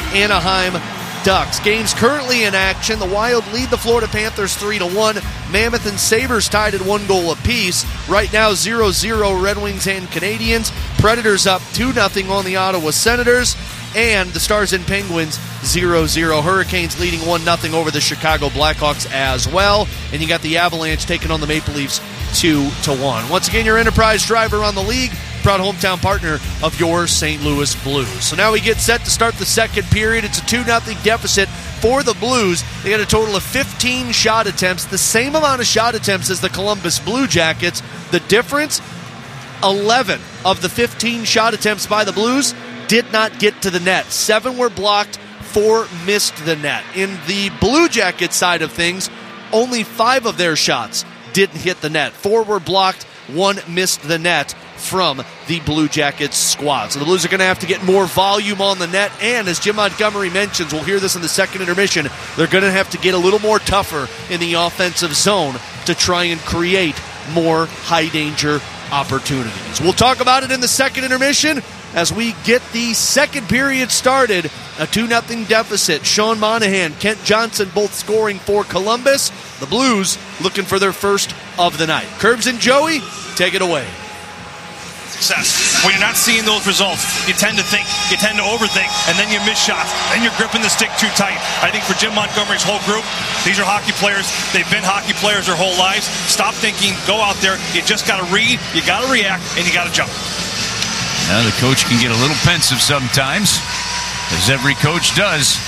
Anaheim Ducks. Games currently in action. The Wild lead the Florida Panthers 3-1. Mammoth and Sabres tied at 1 goal apiece. Right now 0-0 Red Wings and Canadiens. Predators up 2-0 on the Ottawa Senators. And the Stars and Penguins 0-0. Hurricanes leading 1-0 over the Chicago Blackhawks as well. And you got the Avalanche taking on the Maple Leafs 2-1. Once again, your Enterprise driver on the league, proud hometown partner of your St. Louis Blues. So now we get set to start the second period. It's a 2-0 deficit for the Blues. They got a total of 15 shot attempts, the same amount of shot attempts as the Columbus Blue Jackets. The difference, 11 of the 15 shot attempts by the Blues did not get to the net. 7 were blocked, 4 missed the net. In the Blue Jackets side of things, only 5 of their shots didn't hit the net. 4 were blocked, 1 missed the net from the Blue Jackets squad. So the Blues are going to have to get more volume on the net, and as Jim Montgomery mentions, we'll hear this in the second intermission, they're going to have to get a little more tougher in the offensive zone to try and create more high-danger opportunities. We'll talk about it in the second intermission as we get the second period started. A 2-0 deficit. Sean Monahan, Kent Johnson both scoring for Columbus. The Blues looking for their first of the night. Curbs and Joey, take it away. Success. When you're not seeing those results, you tend to think, you tend to overthink, and then you miss shots. Then you're gripping the stick too tight. I think for Jim Montgomery's whole group, these are hockey players. They've been hockey players their whole lives. Stop thinking, go out there. You just got to read, you got to react, and you got to jump. Now the coach can get a little pensive sometimes, as every coach does.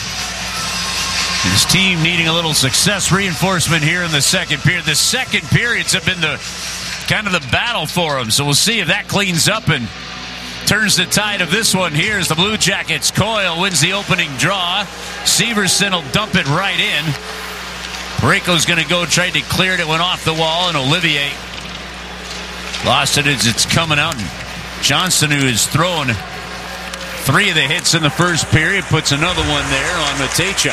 His team needing a little success reinforcement here in the second period. The second periods have been the kind of the battle for him, so we'll see if that cleans up and turns the tide of this one. Here's the Blue Jackets. Coyle wins the opening draw. Severson will dump it right in. Parayko's going to go, tried to clear it. It went off the wall, and Olivier lost it as it's coming out. And Johnston, who has thrown 3 of the hits in the first period, puts another one there on Matejchuk.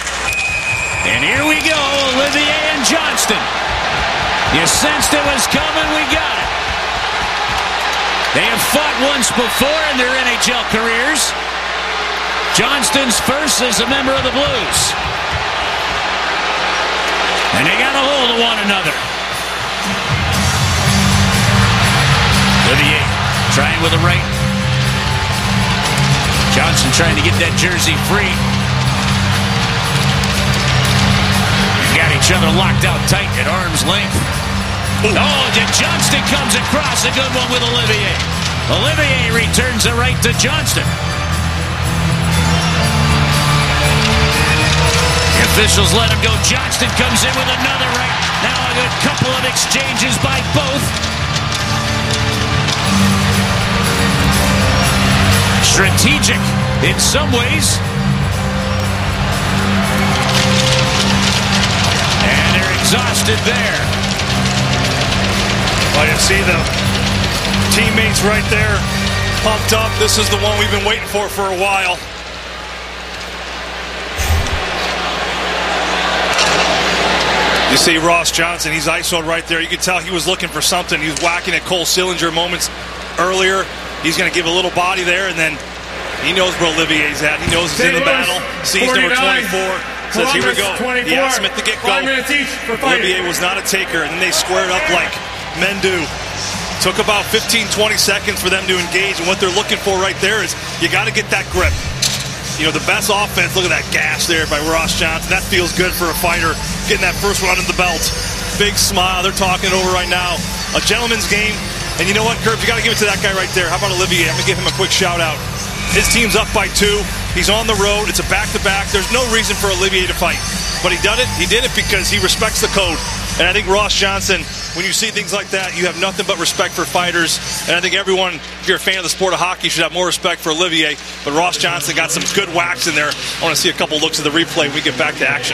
And here we go, Olivier and Johnston. You sensed it was coming, we got it. They have fought once before in their NHL careers. Johnston's first as a member of the Blues. And they got a hold of one another. Olivier trying with the right. Johnson trying to get that jersey free. Got each other locked out tight at arm's length. Oh, Johnston comes across. A good one with Olivier. Olivier returns the right to Johnston. The officials let him go. Johnston comes in with another right. Now a good couple of exchanges by both. Strategic in some ways. And they're exhausted there. Well, you see the teammates right there pumped up. This is the one we've been waiting for a while. You see Ross Johnson, he's ISO'd right there. You can tell he was looking for something. He was whacking at Cole Sillinger moments earlier. He's going to give a little body there, and then he knows where Olivier's at. He knows he's in the battle. Sees number 24. Says, here we go. He asked him at the get-go. Olivier was not a taker, and then they squared up like men do. Took about 15-20 seconds for them to engage, and what they're looking for right there is you got to get that grip. You know, the best offense, look at that gash there by Ross Johnson. That feels good for a fighter, getting that first one under the belt. Big smile. They're talking it over right now. A gentleman's game. And you know what, Curbs? You got to give it to that guy right there. How about Olivier? I'm going to give him a quick shout-out. His team's up by 2. He's on the road. It's a back-to-back. There's no reason for Olivier to fight. But he did it. He did it because he respects the code. And I think Ross Johnson, when you see things like that, you have nothing but respect for fighters. And I think everyone, if you're a fan of the sport of hockey, should have more respect for Olivier. But Ross Johnson got some good whacks in there. I want to see a couple looks at the replay when we get back to action.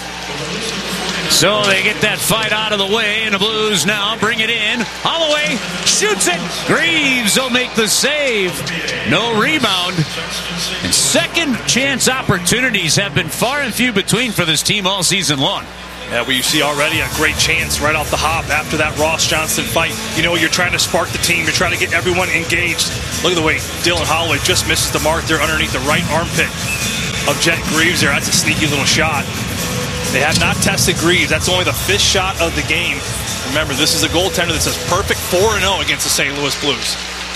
So they get that fight out of the way, and the Blues now bring it in. Holloway shoots it. Greaves will make the save. No rebound. And second chance opportunities have been far and few between for this team all season long. Yeah, well, you see already a great chance right off the hop after that Ross Johnson fight. You know, you're trying to spark the team. You're trying to get everyone engaged. Look at the way Dylan Holloway just misses the mark there underneath the right armpit. of Jet Greaves there. That's a sneaky little shot. They have not tested Greaves. That's only the 5th shot of the game. Remember, this is a goaltender that says perfect 4-0 against the St. Louis Blues.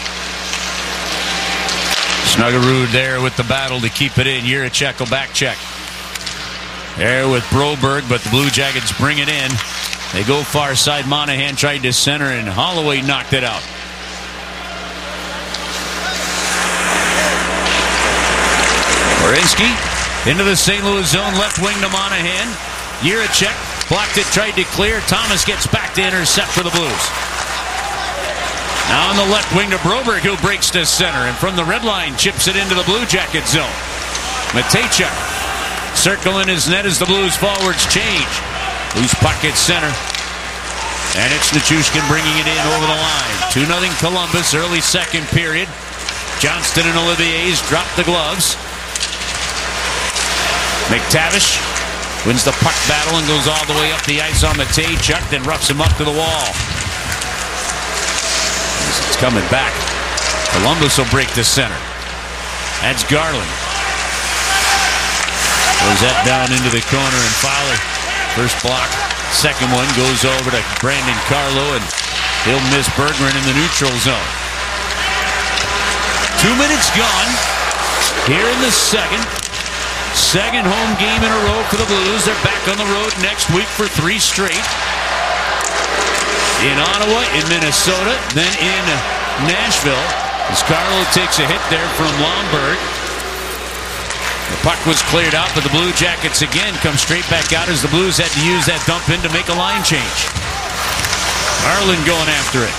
Snuggerud there with the battle to keep it in. Jiricek will back check. There with Broberg, but the Blue Jackets bring it in. They go far side. Monahan tried to center, and Holloway knocked it out. Werenski into the St. Louis zone, left wing to Monahan. Jiricek blocked it, tried to clear. Thomas gets back to intercept for the Blues. Now on the left wing to Broberg, who breaks to center, and from the red line chips it into the Blue Jacket zone. Matejchuk circling his net as the Blues forwards change. Loose puck at center, and it's Nichushkin bringing it in over the line. 2-0 Columbus, early second period. Johnston and Olivier's drop the gloves. McTavish wins the puck battle and goes all the way up the ice on Matejchuk, then roughs him up to the wall. It's coming back. Columbus will break to center. That's Garland. Goes that down into the corner, and Fowler, first block. Second one goes over to Brandon Carlo, and he'll miss Berggren in the neutral zone. 2 minutes gone here in the second. Second home game in a row for the Blues. They're back on the road next week for 3 straight. In Ottawa, in Minnesota, then in Nashville. As Carlo takes a hit there from Lomberg. The puck was cleared out, but the Blue Jackets again come straight back out as the Blues had to use that dump in to make a line change. Garland going after it.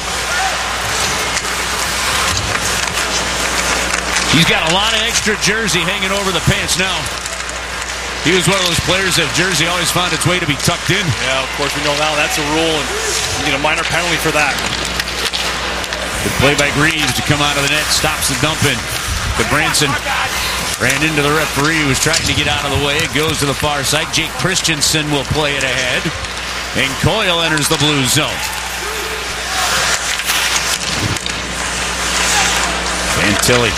He's got a lot of extra jersey hanging over the pants now. He was one of those players that jersey always found its way to be tucked in. Yeah, of course we know now that's a rule, and minor penalty for that. Good play by Greaves to come out of the net, stops the dump in. Branson ran into the referee who was trying to get out of the way. It goes to the far side. Jake Christensen will play it ahead, and Coyle enters the blue zone. Fantilli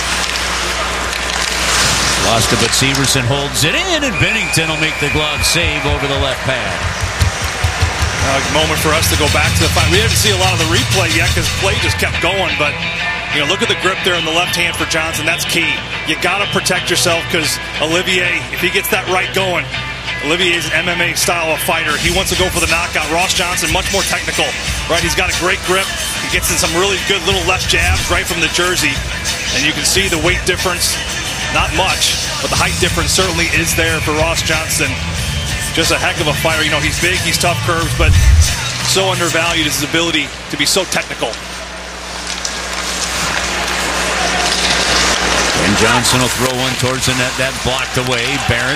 lost it, but Severson holds it in, and Bennington will make the glove save over the left pad. A moment for us to go back to the fight. We didn't see a lot of the replay yet because play just kept going, but look at the grip there in the left hand for Johnson. That's key. You got to protect yourself because Olivier, if he gets that right going, Olivier's an MMA style of fighter. He wants to go for the knockout. Ross Johnson, much more technical, right? He's got a great grip. He gets in some really good little left jabs right from the jersey, and you can see the weight difference. Not much, but the height difference certainly is there for Ross Johnson. Just a heck of a fighter. He's big, he's tough curves, but so undervalued is his ability to be so technical. And Johnson will throw one towards the net. That's blocked away. Barron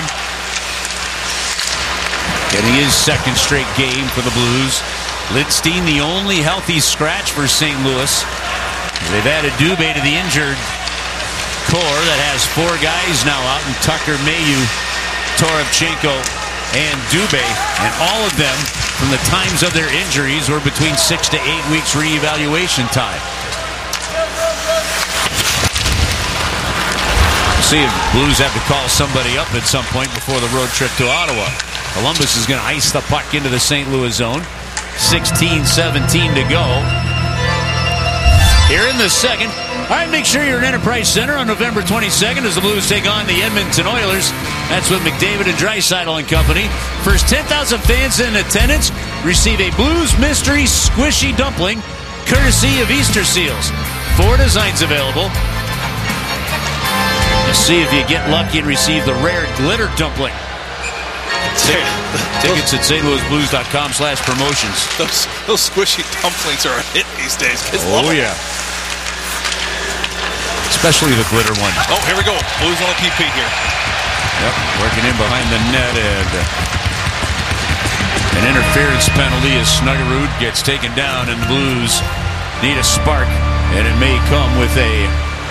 getting his second straight game for the Blues. Lidstein, the only healthy scratch for St. Louis. They've added Dubé to the injured core that has 4 guys now out, and Tucker, Mayu, Toropchenko, and Dubé, and all of them from the times of their injuries were between 6 to 8 weeks reevaluation time. See if Blues have to call somebody up at some point before the road trip to Ottawa. Columbus is going to ice the puck into the St. Louis zone. 16-17 to go here in the second. All right, make sure you're at Enterprise Center on November 22nd as the Blues take on the Edmonton Oilers. That's with McDavid and Draisaitl and company. First 10,000 fans in attendance receive a Blues Mystery Squishy Dumpling, courtesy of Easter Seals. 4 designs available. See if you get lucky and receive the rare glitter dumpling. Tickets at stlouisblues.com/promotions. Those squishy dumplings are a hit these days. Oh, yeah. Especially the glitter one. Oh, here we go. Blues on the PP here. Yep, working in behind the net, and an interference penalty as Snuggerud gets taken down, and the Blues need a spark, and it may come with a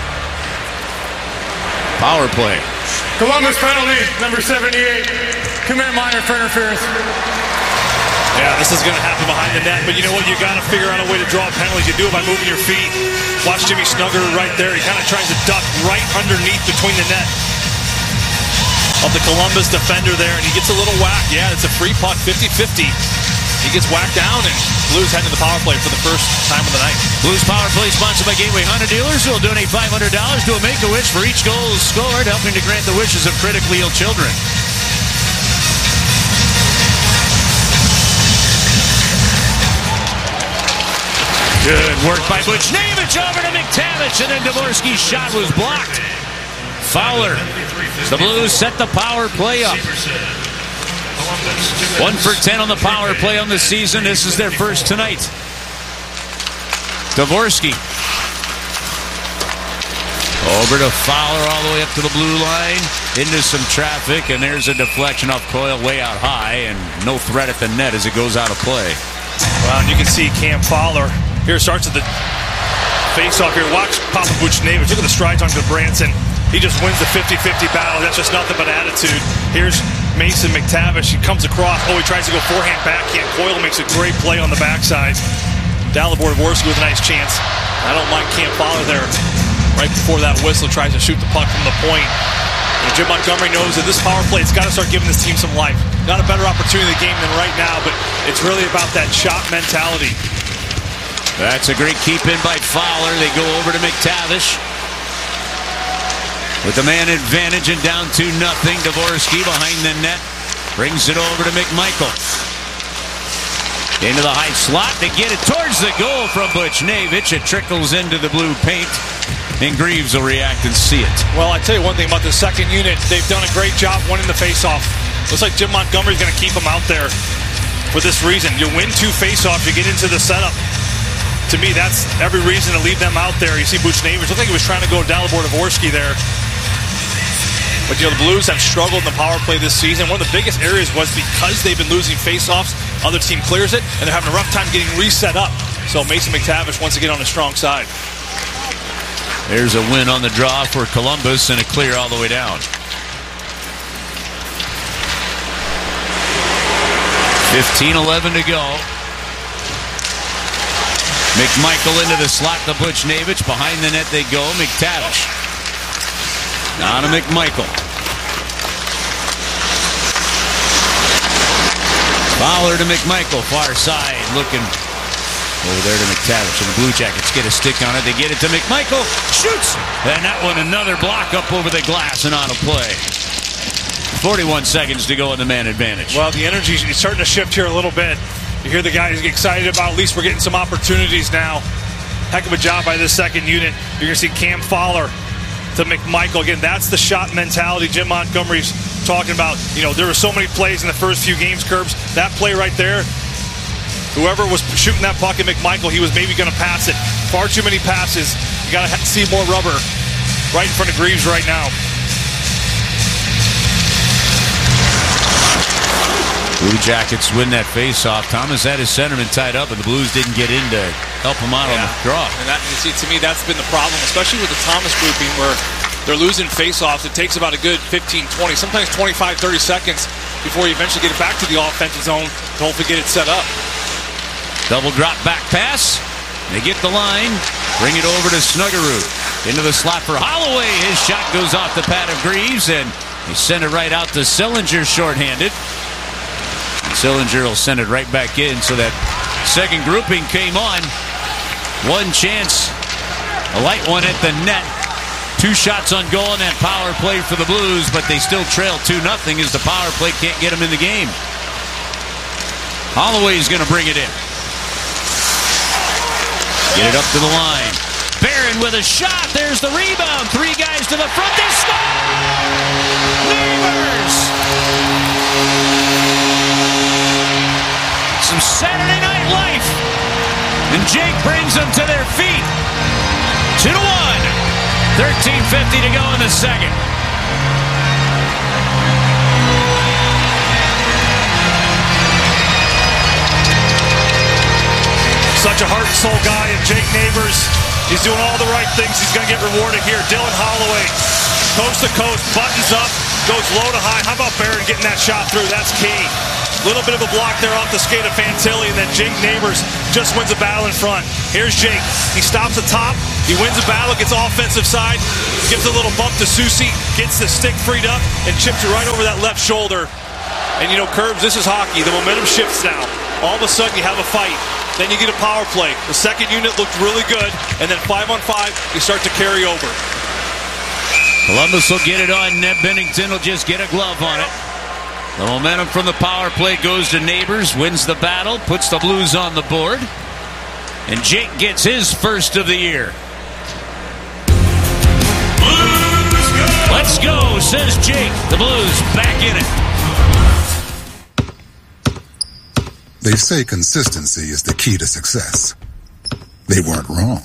power play. Columbus penalty, number 78. 2-minute minor for interference. Yeah, this is going to happen behind the net, but you know what? You got to figure out a way to draw penalties. You do it by moving your feet. Watch Jimmy Snuggerud right there. He kind of tries to duck right underneath between the net. of the Columbus defender there, and he gets a little whack. Yeah, it's a free puck, 50-50. He gets whacked down, and Blues head to the power play for the first time of the night. Blues Power Play sponsored by Gateway Honda Dealers, who will donate $500 to a Make-A-Wish for each goal scored, helping to grant the wishes of critically ill children. Good work by Buchnevich over to McTavish, and then Dvorsky's shot was blocked. Fowler. The Blues set the power play up. 1 for 10 on the power play on the season. This is their first tonight. Dvorsky. Over to Fowler all the way up to the blue line. Into some traffic, and there's a deflection off Coyle way out high, and no threat at the net as it goes out of play. Well, and you can see Cam Fowler. Here starts at the face-off here. Watch Papa Buchnevich. Look at the strides onto Branson. He just wins the 50-50 battle. That's just nothing but attitude. Here's Mason McTavish. He comes across. Oh, he tries to go forehand, backhand. Coyle makes a great play on the backside. Dalibor Dvorsky with a nice chance. I don't mind Cam Fowler there. Right before that whistle, tries to shoot the puck from the point. And Jim Montgomery knows that this power play, it's got to start giving this team some life. Not a better opportunity in the game than right now, but it's really about that shot mentality. That's a great keep in by Fowler. They go over to McTavish. With the man advantage and down 2-0. Dvorsky behind the net. Brings it over to McMichael. Into the high slot. They get it towards the goal from Buchnevich. It trickles into the blue paint. And Greaves will react and see it. Well, I tell you one thing about the second unit. They've done a great job winning the faceoff. Looks like Jim Montgomery's going to keep them out there for this reason. You win 2 faceoffs, you get into the setup. To me, that's every reason to leave them out there. You see Buchnevich, I think he was trying to go to Dalibor Dvorsky there. But, you know, the Blues have struggled in the power play this season. One of the biggest areas was because they've been losing faceoffs. Other team clears it, and they're having a rough time getting reset up. So Mason McTavish wants to get on the strong side. There's a win on the draw for Columbus and a clear all the way down. 15-11 to go. McMichael into the slot to Buchnevich. Behind the net they go. McTavish. Now to McMichael. Fowler to McMichael. Far side. Looking over there to McTavish. And the Blue Jackets get a stick on it. They get it to McMichael. Shoots! And that one another block up over the glass and out of play. 41 seconds to go in the man advantage. Well, the energy is starting to shift here a little bit. You hear the guys get excited about at least we're getting some opportunities now. Heck of a job by this second unit. You're going to see Cam Fowler to McMichael. Again, that's the shot mentality Jim Montgomery's talking about. You know, there were so many plays in the first few games, Curbs. That play right there, whoever was shooting that puck at McMichael, he was maybe going to pass it. Far too many passes. You got to see more rubber right in front of Greaves right now. Blue Jackets win that face-off. Thomas had his centerman tied up, and the Blues didn't get in to help him out on the draw. And that, you see, to me, that's been the problem, especially with the Thomas grouping, where they're losing face-offs. It takes about a good 15, 20, sometimes 25, 30 seconds before you eventually get it back to the offensive zone to hopefully get it set up. Double drop back pass. They get the line. Bring it over to Snuggerud. Into the slot for Holloway. His shot goes off the pad of Greaves, and he sent it right out to Sillinger shorthanded. Sillinger will send it right back in, so that second grouping came on. One chance, a light one at the net. 2 shots on goal in that power play for the Blues, but they still trail 2-0 as the power play can't get them in the game. Holloway's going to bring it in. Get it up to the line. Barron with a shot. There's the rebound. 3 guys to the front. They score! Neighbors! Some Saturday Night Life. And Jake brings them to their feet. 2-1. 13:50 to go in the second. Such a heart and soul guy, and Jake Neighbors, he's doing all the right things. He's going to get rewarded here. Dylan Holloway, coast to coast, buttons up, goes low to high. How about Barron getting that shot through? That's key. Little bit of a block there off the skate of Fantilli, and then Jake Neighbors just wins a battle in front. Here's Jake. He stops the top. He wins the battle, gets offensive side, gives a little bump to Susie, gets the stick freed up, and chips it right over that left shoulder. And, you know, Curbs, this is hockey. The momentum shifts now. All of a sudden, you have a fight. Then you get a power play. The second unit looked really good, and then 5-on-5, you start to carry over. Columbus will get it on net. Bennington will just get a glove on it. The momentum from the power play goes to Neighbors, wins the battle, puts the Blues on the board. And Jake gets his first of the year. Blues go! Let's go, says Jake. The Blues back in it. They say consistency is the key to success. They weren't wrong.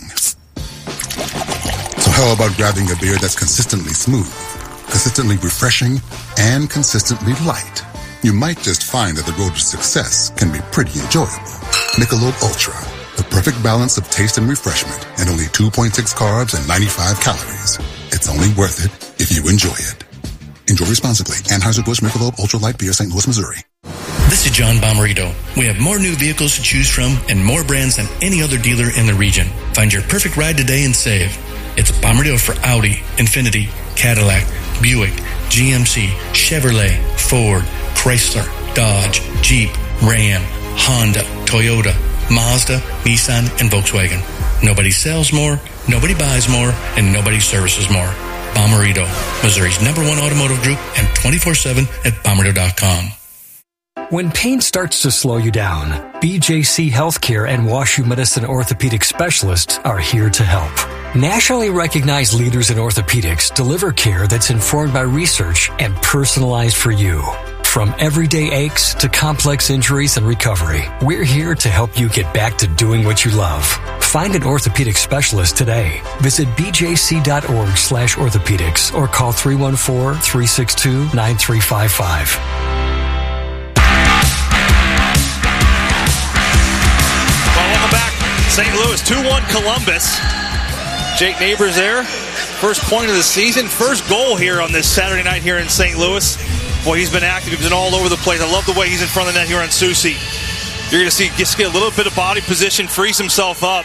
So how about grabbing a beer that's consistently smooth, consistently refreshing, and consistently light? You might just find that the road to success can be pretty enjoyable. Michelob Ultra, the perfect balance of taste and refreshment, and only 2.6 carbs and 95 calories. It's only worth it if you enjoy it. Enjoy responsibly. Anheuser-Busch Michelob Ultra Light Beer, St. Louis, Missouri. This is John Bomarito. We have more new vehicles to choose from and more brands than any other dealer in the region. Find your perfect ride today and save. It's Bomarito for Audi, Infiniti, Cadillac, Buick, GMC, Chevrolet, Ford, Chrysler, Dodge, Jeep, Ram, Honda, Toyota, Mazda, Nissan, and Volkswagen. Nobody sells more, nobody buys more, and nobody services more. Bomarito, Missouri's #1 automotive group, and 24/7 at bomarito.com. When pain starts to slow you down, BJC Healthcare and WashU Medicine orthopedic specialists are here to help. Nationally recognized leaders in orthopedics deliver care that's informed by research and personalized for you. From everyday aches to complex injuries and recovery, we're here to help you get back to doing what you love. Find an orthopedic specialist today. Visit bjc.org/orthopedics or call 314-362-9355. St. Louis, 2-1 Columbus. Jake Neighbors there. First point of the season. First goal here on this Saturday night here in St. Louis. Boy, he's been active. He's been all over the place. I love the way he's in front of the net here on Susie. You're going to see just get a little bit of body position, frees himself up.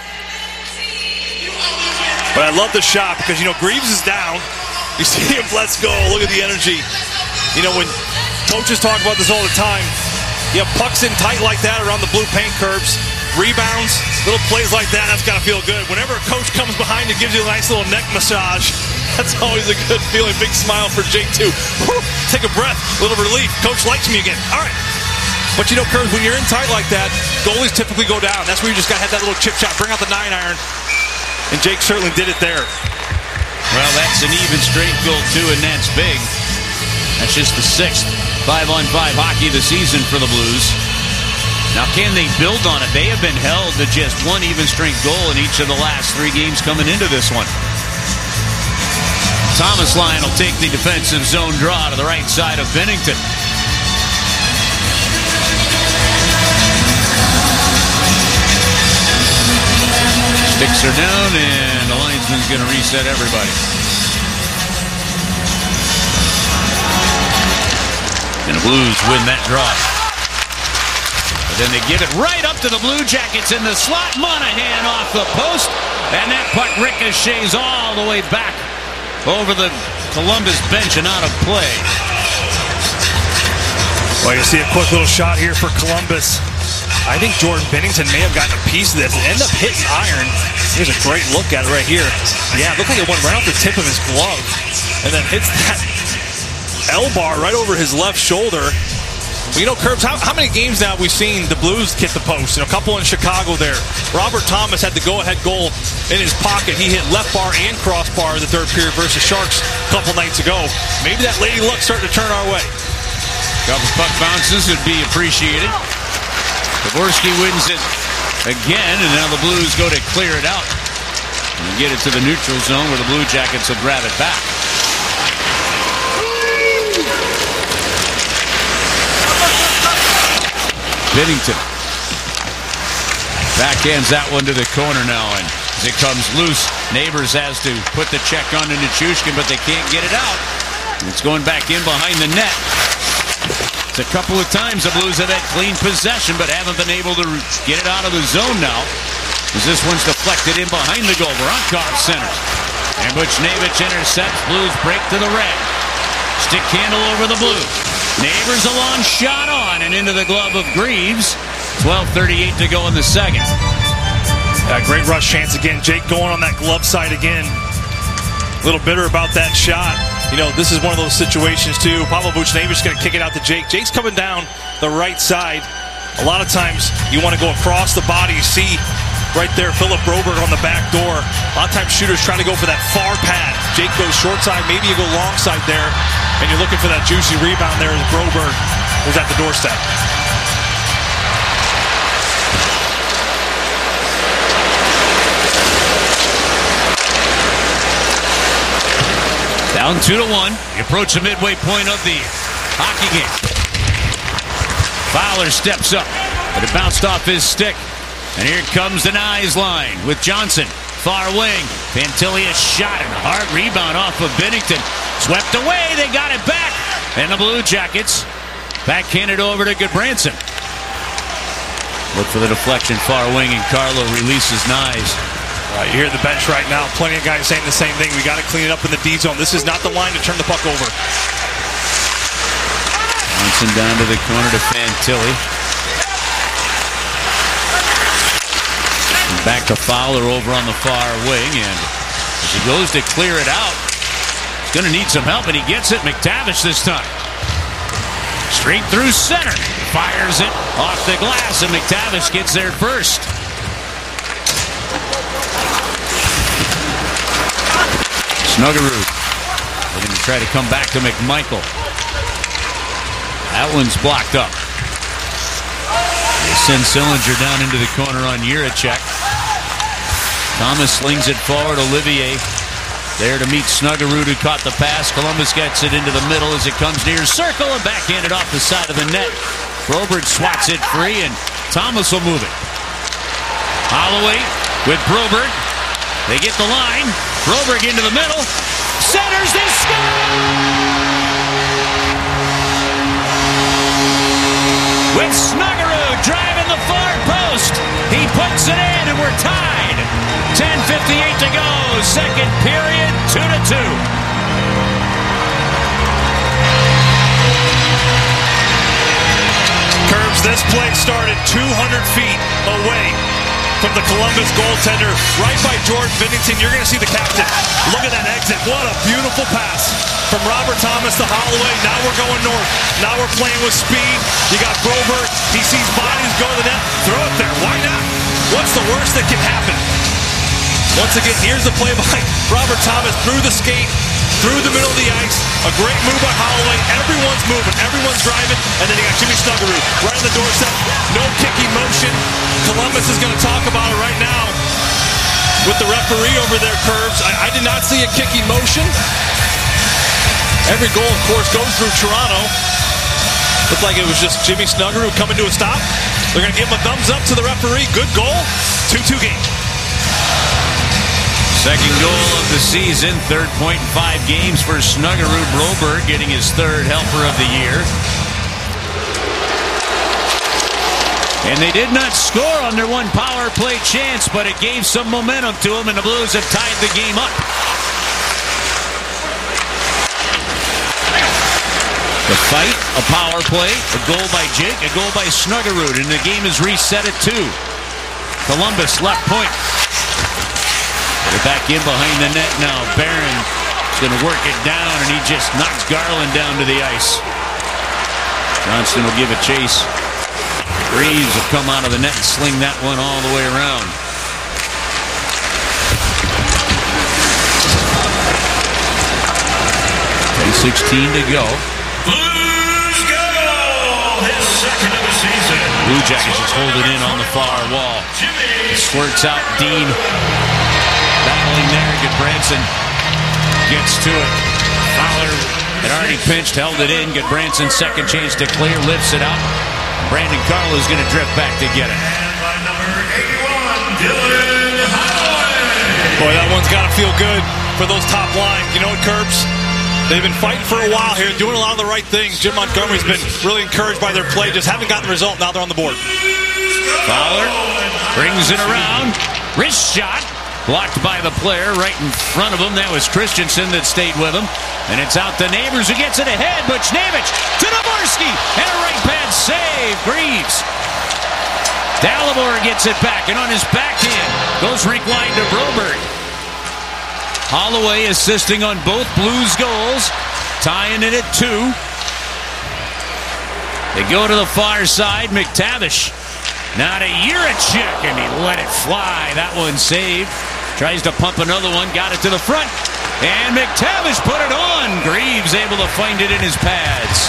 But I love the shot because, you know, Greaves is down. You see him, let's go. Look at the energy. You know, when coaches talk about this all the time, you have pucks in tight like that around the blue paint curbs. Rebounds, little plays like that, that's got to feel good. Whenever a coach comes behind and gives you a nice little neck massage, that's always a good feeling. Big smile for Jake, too. Woo, take a breath, a little relief. Coach likes me again. All right. But, you know, Curbs, when you're in tight like that, goalies typically go down. That's where you just got to have that little chip shot, bring out the 9-iron. And Jake certainly did it there. Well, that's an even straight goal, too, and that's big. That's just the 6th 5-on-5 hockey of the season for the Blues. Now, can they build on it? They have been held to just one even-strength goal in each of the last 3 games coming into this one. Thomas Lyon will take the defensive zone draw to the right side of Bennington. Sticks are down, and the linesman's going to reset everybody. And the Blues win that draw. Then they give it right up to the Blue Jackets in the slot. Monahan off the post. And that puck ricochets all the way back over the Columbus bench and out of play. Well, you see a quick little shot here for Columbus. I think Jordan Bennington may have gotten a piece of this. It ended up hitting iron. Here's a great look at it right here. Yeah, it looked like it went right off the tip of his glove. And then hits that L-bar right over his left shoulder. Well, you know, Curbs, how many games now have we seen the Blues hit the post? You know, a couple in Chicago there. Robert Thomas had the go-ahead goal in his pocket. He hit left bar and crossbar in the third period versus Sharks a couple nights ago. Maybe that lady luck's starting to turn our way. Couple puck bounces would be appreciated. Dvorsky wins it again, and now the Blues go to clear it out and get it to the neutral zone where the Blue Jackets will grab it back. Bennington backhands that one to the corner now, and as it comes loose, Neighbors has to put the check on to Nichushkin, but they can't get it out. It's going back in behind the net. It's a couple of times the Blues have had clean possession, but haven't been able to get it out of the zone now. As this one's deflected in behind the goal. Voronkov centers. And Buchnevich intercepts. Blues break to the red. Stick handle over the blue. Neighbors a long shot on and into the glove of Greaves. 12:38 to go in the second. Great rush chance again. Jake going on that glove side again. A little bitter about that shot. You know, this is one of those situations, too. Pavel Buchnevich is going to kick it out to Jake. Jake's coming down the right side. A lot of times you want to go across the body. You see right there Philip Broberg on the back door. A lot of times shooters try to go for that far pad. Jake goes short side. Maybe you go long side there. And you're looking for that juicy rebound there as Broberg was at the doorstep. Down 2-1. We approach the midway point of the hockey game. Fowler steps up, but it bounced off his stick. And here comes the Nyes line with Johnson. Far wing. Fantilli a shot and a hard rebound off of Binnington. Swept away. They got it back. And the Blue Jackets backhanded over to Goodbranson. Look for the deflection. Far wing, and Carlo releases Nyes. You hear the bench right now. Plenty of guys saying the same thing. We got to clean it up in the D zone. This is not the line to turn the puck over. Johnson down to the corner to Fantilli. And back to Fowler over on the far wing. And as he goes to clear it out, he's going to need some help. And he gets it. McTavish this time. Straight through center. Fires it off the glass. And McTavish gets there first. Snuggerud looking to try to come back to McMichael. That one's blocked up. They send Sillinger down into the corner on Jiricek. Thomas slings it forward. Olivier there to meet Snuggerud, who caught the pass. Columbus gets it into the middle as it comes near circle and backhanded off the side of the net. Broberg swats it free, and Thomas will move it. Holloway with Broberg. They get the line. Broberg into the middle. Centers, they score! With Snuggerud driving the far post. He puts it in, and we're tied. 10:58 to go. Second period, 2-2. Curbs, this play started 200 feet away from the Columbus goaltender, right by Jordan Binnington. You're going to see the captain. Look at that exit. What a beautiful pass from Robert Thomas to Holloway. Now we're going north. Now we're playing with speed. You got Broberg. He sees bodies go to the net. Throw it there. Why not? What's the worst that can happen? Once again, here's the play by Robert Thomas through the skate, through the middle of the ice. A great move by Holloway. Everyone's moving. Everyone's driving. And then you got Jimmy Snuggerud right on the doorstep. No kicking motion. Columbus is going to talk about it right now with the referee over there, Curbs. I did not see a kicking motion. Every goal, of course, goes through Toronto. Looked like it was just Jimmy Snuggerud coming to a stop. They're going to give him a thumbs up to the referee. Good goal. 2-2 game. Second goal of the season, third point in 5 games for Snuggerud. Broberg getting his third helper of the year. And they did not score on their one power play chance, but it gave some momentum to them, and the Blues have tied the game up. The fight, a power play, a goal by Jake, a goal by Snuggerud, and the game is reset at 2. Columbus left point. They're back in behind the net now. Barron is going to work it down, and he just knocks Garland down to the ice. Johnston will give a chase. Reeves will come out of the net and sling that one all the way around. 10:16 to go. Blues go! His second of the season. Blue Jackets just hold it in on the far wall. It squirts out. Dean battling there. Goodbranson gets to it. Fowler had already pinched, held it in. Goodbranson second chance to clear, lifts it out. Brandon Carlo is going to drift back to get it. And by number 81, Dylan Holloway. Boy, that one's got to feel good for those top line. You know what, Curbs? They've been fighting for a while here, doing a lot of the right things. Jim Montgomery's been really encouraged by their play, just haven't gotten the result. Now they're on the board. Fowler brings it around. Wrist shot. Blocked by the player right in front of him. That was Christensen that stayed with him. And it's out to Neighbors, who gets it ahead. Buchnevich to Dvorsky. And a right pad save. Greaves. Dalibor gets it back. And on his backhand goes rink line to Broberg. Holloway assisting on both Blues goals. Tying it at 2. They go to the far side. McTavish. Now to Juracek, and he let it fly. That one saved. Tries to pump another one. Got it to the front. And McTavish put it on. Greaves able to find it in his pads.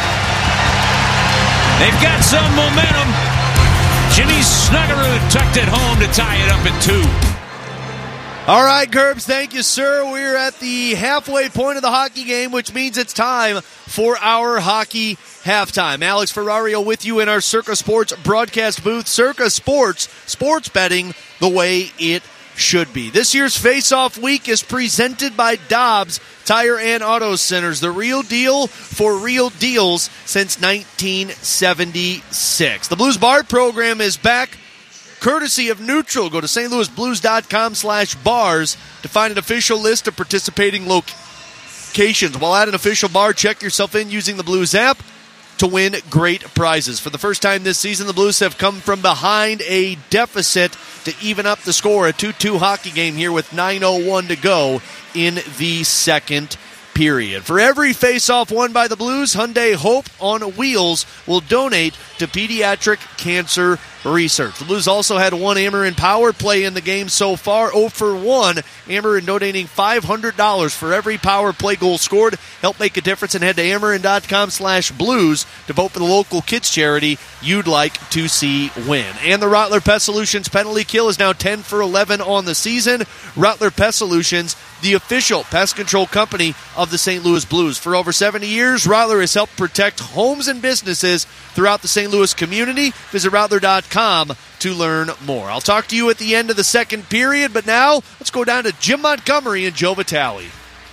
They've got some momentum. Jimmy Snuggerud tucked it home to tie it up at 2. All right, Gerbs, thank you, sir. We're at the halfway point of the hockey game, which means it's time for our hockey halftime. Alex Ferrario with you in our Circa Sports broadcast booth. Circa Sports, sports betting the way it should be. This year's face-off week is presented by Dobbs Tire and Auto Centers, the real deal for real deals since 1976. The Blues Bar program is back, courtesy of Neutral. Go to stlouisblues.com/bars to find an official list of participating locations. While at an official bar, check yourself in using the Blues app to win great prizes. For the first time this season, the Blues have come from behind a deficit to even up the score. A 2-2 hockey game here with 9:01 to go in the second period. For every face-off won by the Blues, Hyundai Hope on Wheels will donate to pediatric cancer research. The Blues also had one Ameren power play in the game so far, 0 for 1. Ameren donating $500 for every power play goal scored. Help make a difference and head to Ameren.com/blues to vote for the local kids charity you'd like to see win. And the Rottler Pest Solutions penalty kill is now 10 for 11 on the season. Rottler Pest Solutions, the official pest control company of the St. Louis Blues. For over 70 years, Rottler has helped protect homes and businesses throughout the St. Louis community. Visit Rottler.com to learn more. I'll talk to you at the end of the second period, but now let's go down to Jim Montgomery and Joe Vitale.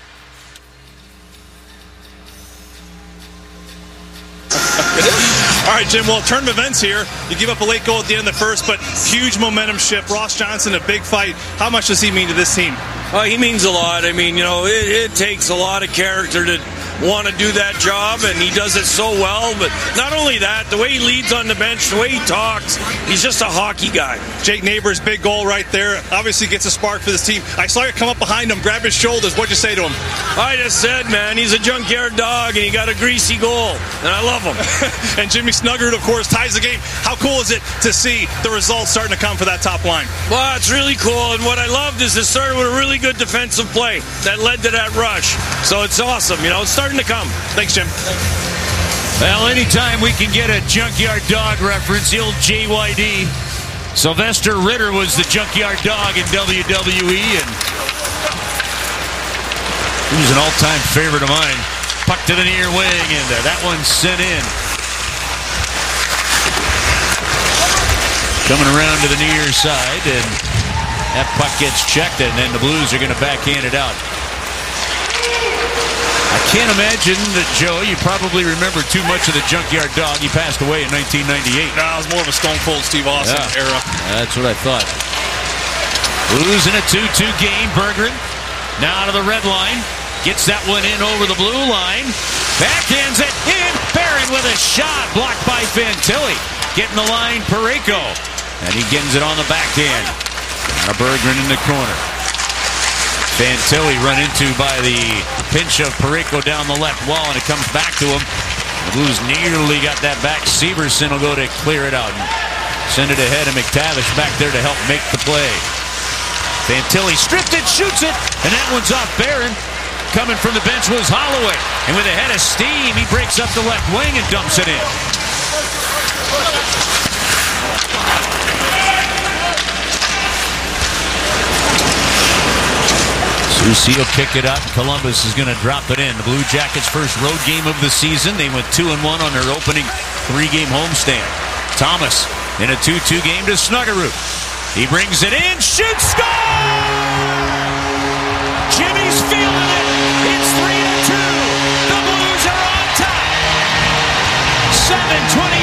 All right, Jim, well, tournament events here. You give up a late goal at the end of the first, but huge momentum shift. Ross Johnson, a big fight. How much does he mean to this team? He means a lot. I mean, it takes a lot of character to want to do that job, and he does it so well. But not only that, the way he leads on the bench, the way he talks, he's just a hockey guy. Jake Neighbors, big goal right there. Obviously gets a spark for this team. I saw you come up behind him, grab his shoulders. What'd you say to him? I just said, man, he's a junkyard dog, and he got a greasy goal, and I love him. And Jimmy Snuggerud, of course, ties the game. How cool is it to see the results starting to come for that top line? Well, it's really cool, and what I loved is it started with a really good defensive play that led to that rush. So it's awesome. It's starting to come. Thanks, Jim. Well, anytime we can get a junkyard dog reference, the old JYD. Sylvester Ritter was the junkyard dog in WWE, and he was an all-time favorite of mine. Puck to the near wing, and that one's sent in. Coming around to the near side, and that puck gets checked, and then the Blues are going to backhand it out. I can't imagine that, Joe, you probably remember too much of the junkyard dog. He passed away in 1998. No, it was more of a Stone Cold Steve Austin era. That's what I thought. Blues in a 2-2 game. Berggren now to the red line. Gets that one in over the blue line. Backhands it in. Barron with a shot. Blocked by Fantilli. Getting the line, Parayko. And he gets it on the backhand. Now Berggren in the corner. Fantilli run into by the pinch of Parayko down the left wall, and it comes back to him. The Blues nearly got that back. Severson will go to clear it out and send it ahead, and McTavish back there to help make the play. Fantilli stripped it, shoots it, and that one's off Barron. Coming from the bench was Holloway, and with a head of steam, he breaks up the left wing and dumps it in. Soucy will kick it up. Columbus is going to drop it in. The Blue Jackets' first road game of the season. They went 2-1 on their opening 3-game homestand. Thomas in a 2-2 game to Snuggerud. He brings it in, shoots, score! Jimmy's feeling it. It's 3-2. and 20.